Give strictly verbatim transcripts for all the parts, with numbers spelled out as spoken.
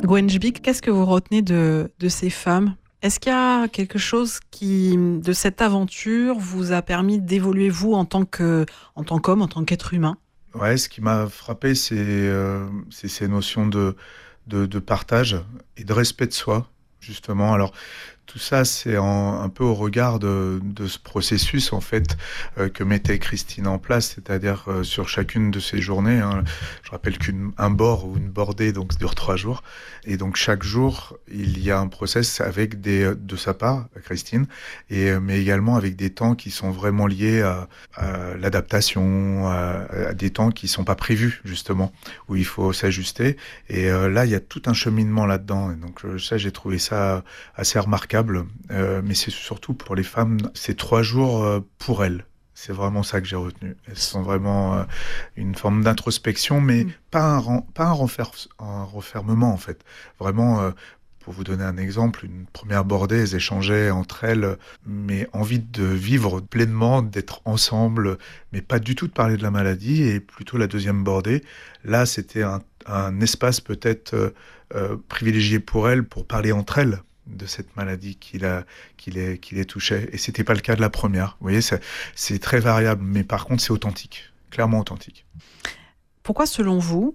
Gwenjbik, qu'est-ce que vous retenez de, de ces femmes ? Est-ce qu'il y a quelque chose qui, de cette aventure, vous a permis d'évoluer, vous, en tant que, en tant qu'homme, en tant qu'être humain ? Ouais, ce qui m'a frappé, c'est, euh, c'est ces notions de, de, de partage et de respect de soi, justement. Alors, tout ça, c'est en, un peu au regard de, de ce processus, en fait, euh, que mettait Christine en place, c'est-à-dire euh, sur chacune de ces journées. Hein, je rappelle qu'un bord ou une bordée, donc, dure trois jours. Et donc, chaque jour, il y a un process avec des, de sa part, Christine, et, mais également avec des temps qui sont vraiment liés à, à l'adaptation, à, à des temps qui ne sont pas prévus, justement, où il faut s'ajuster. Et euh, là, il y a tout un cheminement là-dedans. Et donc, euh, ça, j'ai trouvé ça assez remarquable. Euh, mais c'est surtout pour les femmes, c'est trois jours euh, pour elles. C'est vraiment ça que j'ai retenu. Elles sont vraiment euh, une forme d'introspection, mais mmh. pas, un, ren- pas un, renfer- un refermement, en fait. Vraiment, euh, pour vous donner un exemple, une première bordée, elles échangeaient entre elles, mais envie de vivre pleinement, d'être ensemble, mais pas du tout de parler de la maladie. Et plutôt la deuxième bordée, là, c'était un, un espace peut-être euh, euh, privilégié pour elles, pour parler entre elles de cette maladie qui, la, qui, les, qui les touchait. Et c'était pas le cas de la première. Vous voyez, c'est, c'est très variable, mais par contre, c'est authentique, clairement authentique. Pourquoi, selon vous,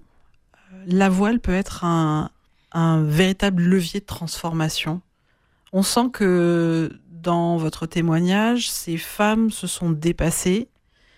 la voile peut être un, un véritable levier de transformation ? On sent que dans votre témoignage, ces femmes se sont dépassées,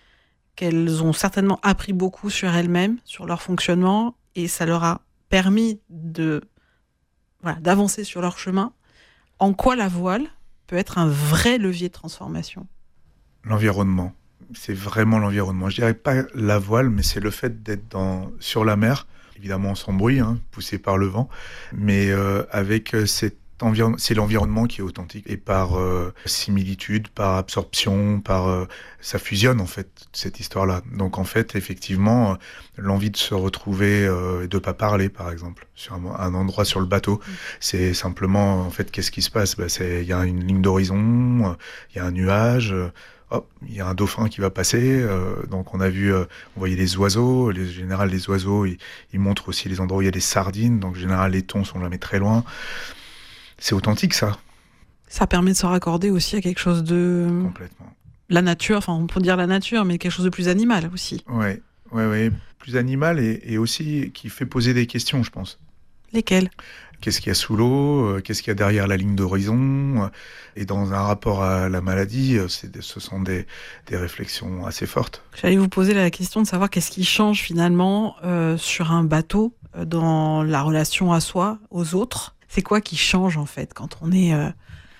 qu'elles ont certainement appris beaucoup sur elles-mêmes, sur leur fonctionnement, et ça leur a permis de, voilà, d'avancer sur leur chemin. En quoi la voile peut être un vrai levier de transformation ? L'environnement. C'est vraiment l'environnement. Je dirais pas la voile, mais c'est le fait d'être dans, sur la mer, évidemment sans bruit, hein, poussé par le vent, mais euh, avec cet environnement, c'est l'environnement qui est authentique. Et par euh, similitude, par absorption, par euh, ça fusionne en fait, cette histoire-là. Donc en fait, effectivement, euh, l'envie de se retrouver euh, et de pas parler, par exemple, sur un, un endroit sur le bateau, mmh. c'est simplement, en fait, qu'est-ce qui se passe ? Ben, c'est, il y a une ligne d'horizon, il y a un nuage, euh, hop, il y a un dauphin qui va passer, euh, donc on a vu, euh, on voyait les oiseaux, les, en général les oiseaux, ils, ils montrent aussi les endroits où il y a des sardines, donc en général les thons sont jamais très loin. C'est authentique, ça. Ça permet de se raccorder aussi à quelque chose de... Complètement. La nature, enfin on peut dire la nature, mais quelque chose de plus animal aussi. Ouais, ouais, ouais, plus animal et, et aussi qui fait poser des questions, je pense. Lesquelles ? Qu'est-ce qu'il y a sous l'eau ? Qu'est-ce qu'il y a derrière la ligne d'horizon ? Et dans un rapport à la maladie, c'est, ce sont des, des réflexions assez fortes. J'allais vous poser la question de savoir qu'est-ce qui change finalement euh, sur un bateau, euh, dans la relation à soi, aux autres. C'est quoi qui change en fait quand on est euh,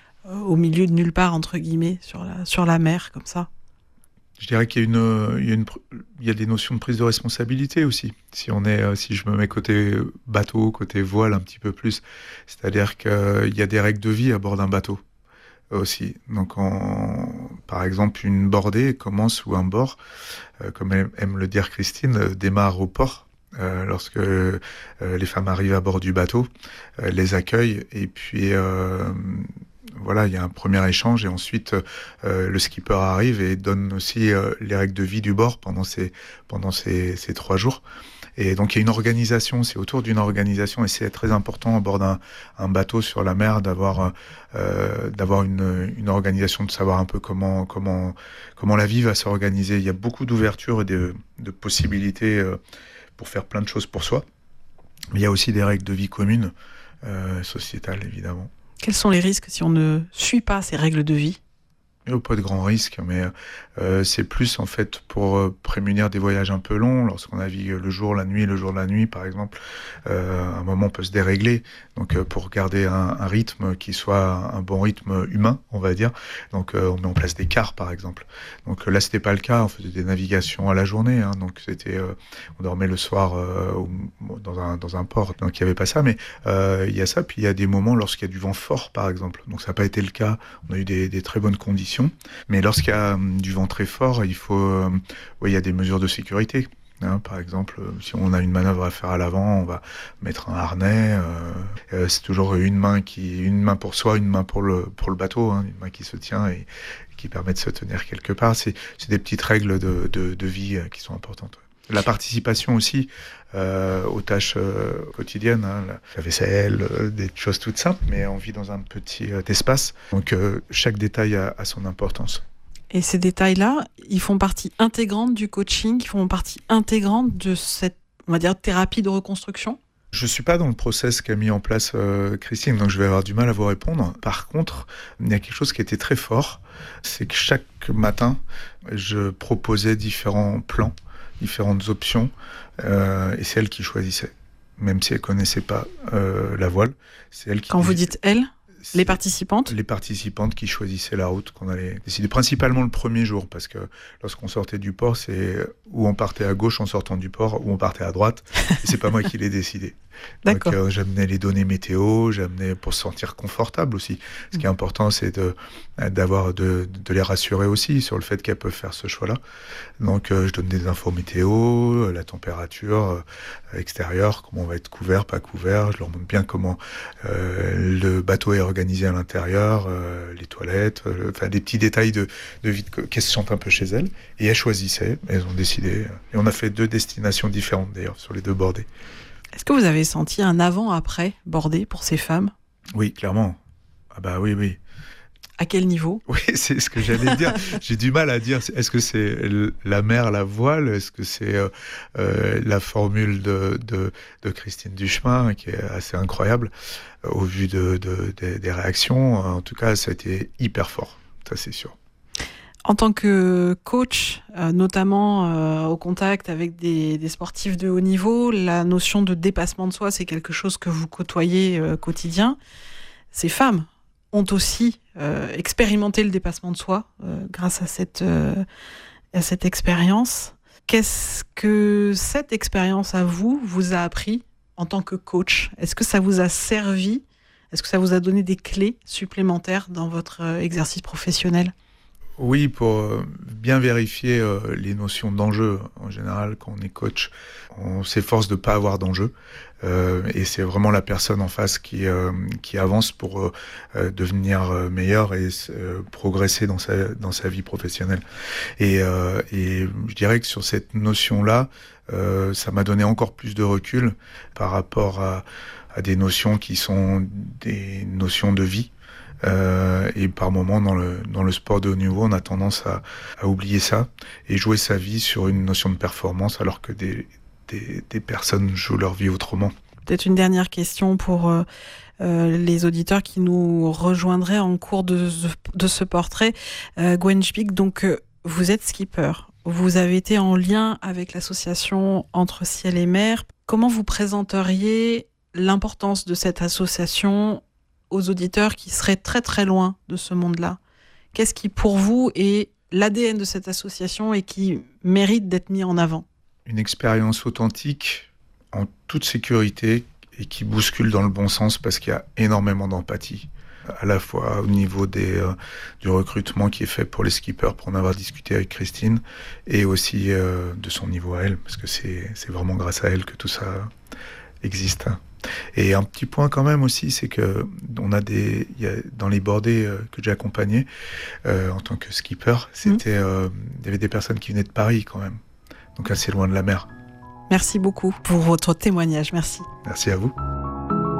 au milieu de nulle part, entre guillemets, sur la, sur la mer comme ça ? Je dirais qu'il y a, une, il, y a une, il y a des notions de prise de responsabilité aussi. Si, on est, si je me mets côté bateau, côté voile un petit peu plus, c'est-à-dire qu'il y a des règles de vie à bord d'un bateau aussi. Donc, on, par exemple, une bordée commence ou un bord, euh, comme aime, aime le dire Christine, euh, démarre au port. Euh, lorsque euh, les femmes arrivent à bord du bateau, euh, les accueillent et puis... Euh, Voilà, il y a un premier échange et ensuite euh, le skipper arrive et donne aussi euh, les règles de vie du bord pendant ces, pendant ces, ces trois jours. Et donc il y a une organisation, c'est autour d'une organisation et c'est très important à bord d'un un bateau sur la mer d'avoir, euh, d'avoir une, une organisation, de savoir un peu comment, comment, comment la vie va s'organiser. Il y a beaucoup d'ouverture et de, de possibilités euh, pour faire plein de choses pour soi. Mais il y a aussi des règles de vie communes, euh, sociétales évidemment. Quels sont les risques si on ne suit pas ces règles de vie ? Il n'y a pas de grands risques, mais euh, c'est plus en fait pour euh, prémunir des voyages un peu longs, lorsqu'on navigue le jour, la nuit, le jour, la nuit par exemple, euh, à un moment on peut se dérégler, donc euh, pour garder un, un rythme qui soit un bon rythme humain, on va dire, donc euh, on met en place des quarts par exemple. Donc là c'était pas le cas, on faisait des navigations à la journée, hein, donc c'était, euh, on dormait le soir euh, au, dans, un, dans un port, donc il n'y avait pas ça, mais euh, il y a ça, puis il y a des moments lorsqu'il y a du vent fort par exemple, donc ça n'a pas été le cas, on a eu des, des très bonnes conditions. Mais lorsqu'il y a um, du vent très fort, il faut, euh, ouais, il y a des mesures de sécurité. Hein, par exemple, si on a une manœuvre à faire à l'avant, on va mettre un harnais. Euh, euh, c'est toujours une main qui, une main pour soi, une main pour le pour le bateau, hein, une main qui se tient et, et qui permet de se tenir quelque part. C'est, c'est des petites règles de, de, de vie euh, qui sont importantes. Ouais. La participation aussi euh, aux tâches euh, quotidiennes, hein, la vaisselle, euh, des choses toutes simples, mais on vit dans un petit euh, espace. Donc euh, chaque détail a, a son importance. Et ces détails-là, ils font partie intégrante du coaching, ils font partie intégrante de cette, on va dire, thérapie de reconstruction? Je ne suis pas dans le process qu'a mis en place euh, Christine, donc je vais avoir du mal à vous répondre. Par contre, il y a quelque chose qui était très fort, c'est que chaque matin, je proposais différents plans, différentes options, euh, et c'est elle qui choisissait. Même si elle ne connaissait pas euh, la voile, c'est elle qui... Quand vous dites elle, c'est les participantes? Les participantes qui choisissaient la route qu'on allait décider. Principalement le premier jour, parce que lorsqu'on sortait du port, c'est où on partait à gauche en sortant du port, ou on partait à droite, et c'est pas moi qui l'ai décidé. Donc euh, j'amenais les données météo, j'amenais pour se sentir confortable aussi. Ce qui est important, c'est de, d'avoir de, de les rassurer aussi sur le fait qu'elles peuvent faire ce choix-là. Donc euh, je donne des infos météo, la température euh, extérieure, comment on va être couvert, pas couvert. Je leur montre bien comment euh, le bateau est organisé à l'intérieur, euh, les toilettes, euh, enfin des petits détails de, de vie, qu'elles se sentent un peu chez elles. Et elles choisissaient, elles ont décidé. Et on a fait deux destinations différentes d'ailleurs sur les deux bordées. Est-ce que vous avez senti un avant-après bordé pour ces femmes? Oui, clairement. Ah bah oui, oui. À quel niveau? Oui, c'est ce que j'allais dire. J'ai du mal à dire, est-ce que c'est la mer, la voile? Est-ce que c'est euh, euh, la formule de, de, de Christine Duchemin, qui est assez incroyable, euh, au vu de, de, de, des réactions. En tout cas, ça a été hyper fort, ça c'est sûr. En tant que coach, euh, notamment euh, au contact avec des, des sportifs de haut niveau, la notion de dépassement de soi, c'est quelque chose que vous côtoyez euh, quotidien. Ces femmes ont aussi euh, expérimenté le dépassement de soi euh, grâce à cette, euh, à cette expérience. Qu'est-ce que cette expérience à vous vous a appris en tant que coach? Est-ce que ça vous a servi? Est-ce que ça vous a donné des clés supplémentaires dans votre euh, exercice professionnel? Oui, pour bien vérifier euh, les notions d'enjeu. En général, quand on est coach, on s'efforce de ne pas avoir d'enjeu. Euh, et c'est vraiment la personne en face qui, euh, qui avance pour euh, devenir meilleure et euh, progresser dans sa, dans sa vie professionnelle. Et, euh, et je dirais que sur cette notion-là, euh, ça m'a donné encore plus de recul par rapport à, à des notions qui sont des notions de vie. Euh, et par moments dans le, dans le sport de haut niveau, on a tendance à, à oublier ça et jouer sa vie sur une notion de performance alors que des, des, des personnes jouent leur vie autrement. Peut-être une dernière question pour euh, euh, les auditeurs qui nous rejoindraient en cours de, de ce portrait. Euh, Gwen Spiek, donc euh, vous êtes skipper, vous avez été en lien avec l'association Entre Ciel et Mer. Comment vous présenteriez l'importance de cette association aux auditeurs qui seraient très très loin de ce monde-là? Qu'est-ce qui pour vous est l'A D N de cette association et qui mérite d'être mis en avant? Une expérience authentique, en toute sécurité et qui bouscule dans le bon sens parce qu'il y a énormément d'empathie, à la fois au niveau des, euh, du recrutement qui est fait pour les skippers, pour en avoir discuté avec Christine, et aussi euh, de son niveau à elle, parce que c'est, c'est vraiment grâce à elle que tout ça existe. Et un petit point quand même aussi, c'est que on a des, il y a, dans les bordées euh, que j'ai accompagnées euh, en tant que skipper, c'était, euh, il y avait des personnes qui venaient de Paris quand même, donc assez loin de la mer. Merci beaucoup pour votre témoignage. Merci. Merci à vous.